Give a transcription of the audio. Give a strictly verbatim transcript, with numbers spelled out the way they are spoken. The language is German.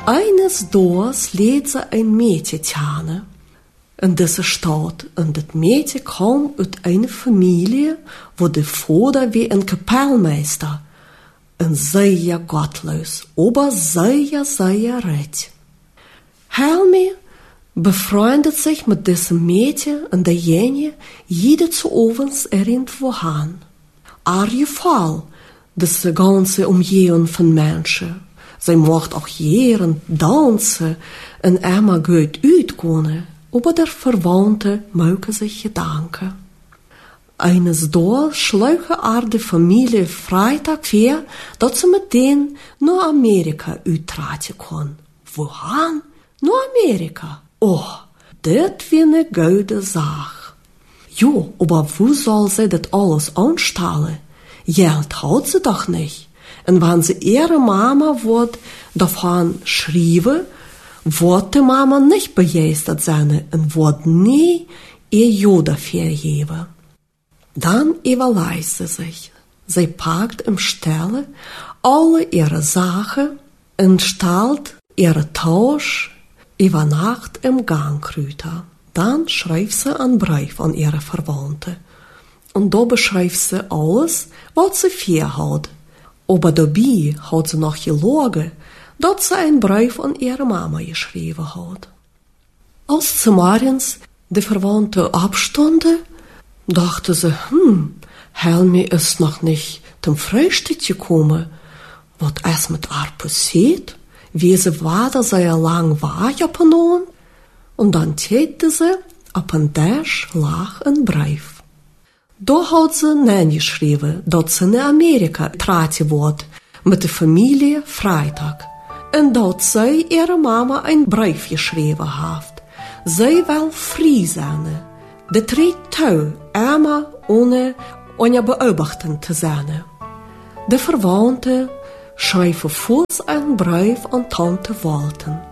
Eines Tages leed ze een meisje kennen. In deze stad. En dat meisje kwam uit een familie, wo de vader wie een kapelmeister. En zeer gottlos, aber sehr, sehr recht. Helmi befreundet sich mit diesem Mädchen und derjenige jede zu ovens irgendwo han. Er gefällt das ganze Umgehen von Menschen. Sie macht auch jeden dansen und immer gut uitkomen, aber der Verwandte möge sich Gedanken. Eines Tages schlugen er de Familie Freitag vor, dat ze meteen naar Amerika uittreten kon. Wohin? Naar Amerika. Oh, dit weer een goede zaak. Jo, aber wo soll sie das alles anstellen? Geld hat sie doch nicht. Und wenn sie ihre Mama wird davon schreiben, wird die Mama nicht begeistert sein und wird nie ihr Jo dafür geben. Dann überlässt sie sich. Sie packt im Stelle alle ihre Sachen und stellt ihre Tasche über Nacht im Gangrüter. Dann schreibt sie einen Brief an ihre Verwandte. Und da beschreibt sie alles, was sie vorhat. Aber dabei hat sie noch gelogen, dass sie einen Brief an ihre Mama geschrieben hat. Als sie morgens die Verwandte abstunden, dachte sie, hm, Helmi ist noch nicht zum Frühstück gekommen. Was ist mit ihr passiert? Wie sie weiter sehr lang war, Japanon? Und dann täte sie, auf dem Tisch lag ein Brief. Da hat sie geschrieben, dass sie in Amerika treten wird, mit der Familie Freitag. Und dass sie ihrer Mama einen Brief geschrieben hat. Sie will frei sein. De tritt toe, immer ohne eine Beobachtung zu sein. De Verwandte schreiben vols einen Brief an Tante Walten.